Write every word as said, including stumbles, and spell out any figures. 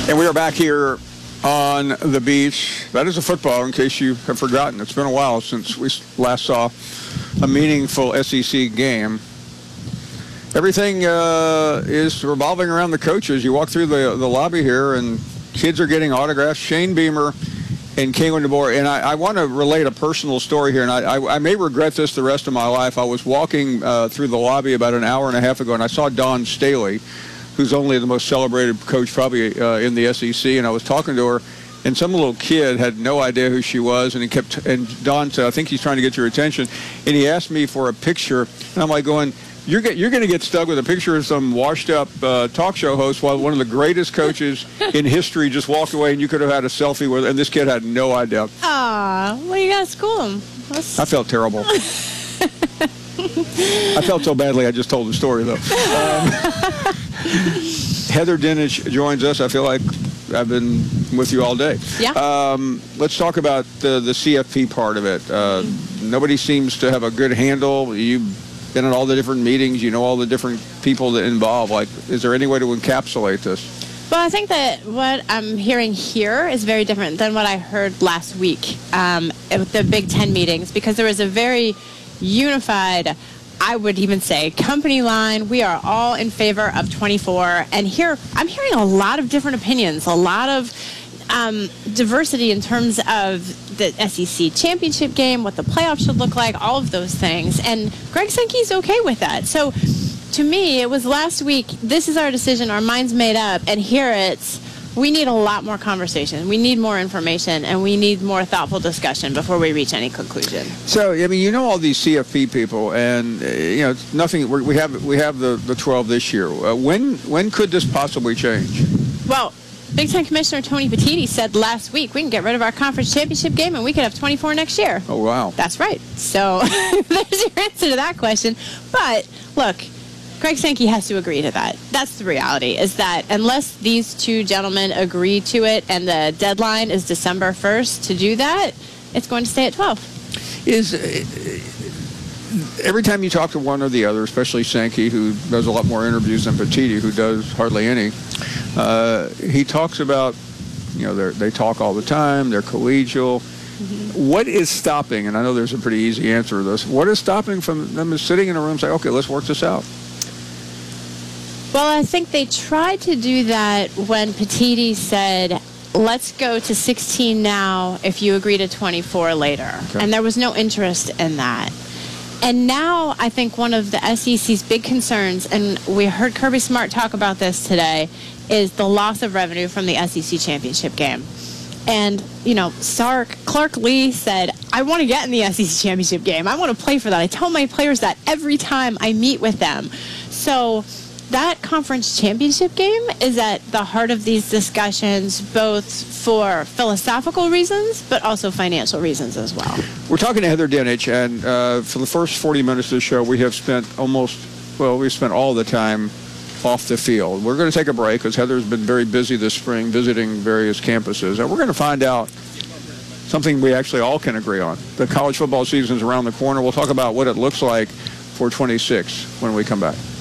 And we are back here on the beach. That is a football, in case you have forgotten. It's been a while since we last saw a meaningful S E C game. Everything uh, is revolving around the coaches. You walk through the, the lobby here, and kids are getting autographs. Shane Beamer and Kalen DeBoer. And I, I want to relate a personal story here, and I, I, I may regret this the rest of my life. I was walking uh, through the lobby about an hour and a half ago, and I saw Dawn Staley, who's only the most celebrated coach probably uh, in the S E C, and I was talking to her, and some little kid had no idea who she was, and he kept, and Don said, I think he's trying to get your attention, and he asked me for a picture, and I'm like going, you're, get, you're going to get stuck with a picture of some washed-up uh, talk show host while one of the greatest coaches in history just walked away, and you could have had a selfie with, and this kid had no idea. Aw, well, you got to school him. That's... I felt terrible. I felt so badly I just told the story, though. Um, Heather Dinich joins us. I feel like I've been with you all day. Yeah. Um, let's talk about the, the C F P part of it. Uh, mm-hmm. Nobody seems to have a good handle. You've been at all the different meetings. You know all the different people that involve. Like, is there any way to encapsulate this? Well, I think that what I'm hearing here is very different than what I heard last week um, at the Big Ten meetings, because there was a very unified, I would even say, company line. We are all in favor of twenty-four. And here, I'm hearing a lot of different opinions, a lot of um, diversity in terms of the S E C championship game, what the playoffs should look like, all of those things. And Greg Sankey's okay with that. So to me, it was last week, this is our decision, our mind's made up, and here it's, we need a lot more conversation. We need more information, and we need more thoughtful discussion before we reach any conclusion. So, I mean, you know all these C F P people, and uh, you know, it's nothing. We're, we have we have the, the twelve this year. Uh, when when could this possibly change? Well, Big Ten Commissioner Tony Petitti said last week we can get rid of our conference championship game, and we could have twenty-four next year. Oh wow, that's right. So there's your answer to that question. But look, Greg Sankey has to agree to that. That's the reality, is that unless these two gentlemen agree to it and the deadline is December first to do that, it's going to stay at twelve. Is uh, every time you talk to one or the other, especially Sankey, who does a lot more interviews than Petitti, who does hardly any, uh, he talks about, you know, they talk all the time, they're collegial. Mm-hmm. What is stopping, and I know there's a pretty easy answer to this, what is stopping from them sitting in a room and saying, okay, let's work this out? Well, I think they tried to do that when Petitti said, let's go to sixteen now if you agree to twenty-four later. Okay. And there was no interest in that. And now I think one of the S E C's big concerns, and we heard Kirby Smart talk about this today, is the loss of revenue from the S E C championship game. And, you know, Sark, Clark Lee said, I want to get in the S E C championship game. I want to play for that. I tell my players that every time I meet with them. So that conference championship game is at the heart of these discussions, both for philosophical reasons, but also financial reasons as well. We're talking to Heather Dinich, and uh, for the first forty minutes of the show, we have spent almost, well, we've spent all the time off the field. We're going to take a break because Heather's been very busy this spring visiting various campuses, and we're going to find out something we actually all can agree on. The college football season is around the corner. We'll talk about what it looks like for twenty-six when we come back.